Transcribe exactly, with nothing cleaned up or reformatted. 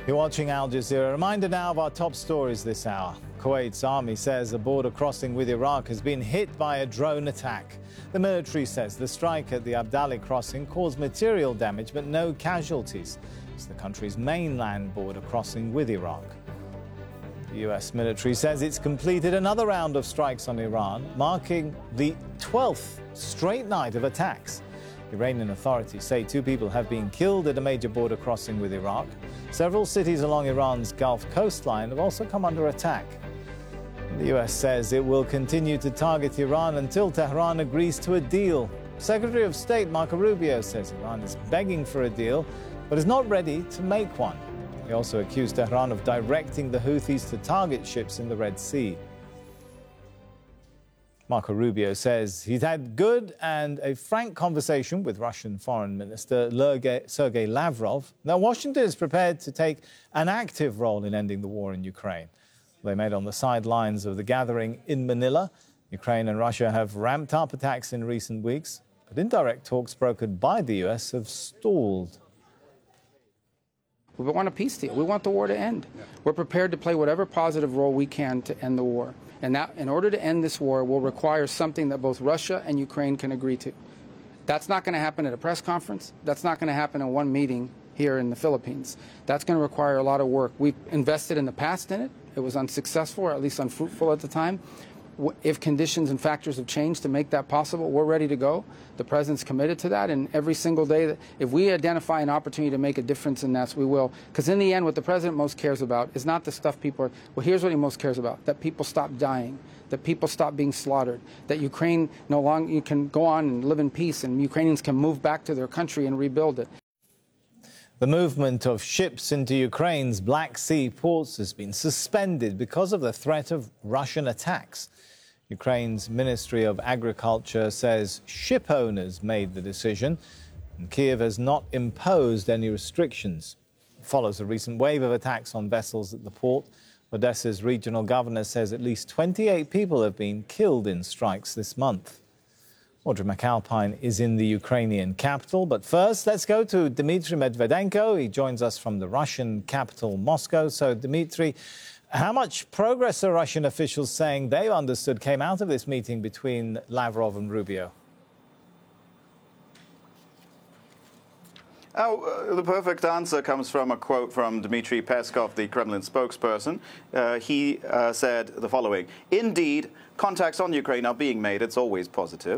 You're watching Al Jazeera. Reminder now of our top stories this hour. Kuwait's army says a border crossing with Iraq has been hit by a drone attack. The military says the strike at the Abdali crossing caused material damage but no casualties. It's the country's mainland border crossing with Iraq. The U S military says it's completed another round of strikes on Iran, marking the twelfth straight night of attacks. Iranian authorities say two people have been killed at a major border crossing with Iraq. Several cities along Iran's Gulf coastline have also come under attack. The U S says it will continue to target Iran until Tehran agrees to a deal. Secretary of State Marco Rubio says Iran is begging for a deal, but is not ready to make one. He also accused Tehran of directing the Houthis to target ships in the Red Sea. Marco Rubio says he's had good and a frank conversation with Russian Foreign Minister Sergei Lavrov. Now, Washington is prepared to take an active role in ending the war in Ukraine. They met on the sidelines of the gathering in Manila. Ukraine and Russia have ramped up attacks in recent weeks, but indirect talks brokered by the U S have stalled. We want a peace deal. We want the war to end. We're prepared to play whatever positive role we can to end the war. And that, in order to end this war, will require something that both Russia and Ukraine can agree to. That's not going to happen at a press conference. That's not going to happen in one meeting here in the Philippines. That's going to require a lot of work. We've invested in the past in it. It was unsuccessful, or at least unfruitful at the time. If conditions and factors have changed to make that possible, we're ready to go. The President's committed to that, and every single day, that if we identify an opportunity to make a difference in that, we will. Because in the end, what the President most cares about is not the stuff people are... Well, here's what he most cares about, that people stop dying, that people stop being slaughtered, that Ukraine no longer can go on and live in peace, and Ukrainians can move back to their country and rebuild it. The movement of ships into Ukraine's Black Sea ports has been suspended because of the threat of Russian attacks. Ukraine's Ministry of Agriculture says ship owners made the decision, and Kyiv has not imposed any restrictions. It follows a recent wave of attacks on vessels at the port. Odessa's regional governor says at least twenty-eight people have been killed in strikes this month. Audrey McAlpine is in the Ukrainian capital. But first, let's go to Dmitry Medvedenko. He joins us from the Russian capital, Moscow. So, Dmitry, how much progress are Russian officials saying they understood came out of this meeting between Lavrov and Rubio? Oh, uh, the perfect answer comes from a quote from Dmitry Peskov, the Kremlin spokesperson. Uh, he uh, said the following: "Indeed, contacts on Ukraine are being made. It's always positive.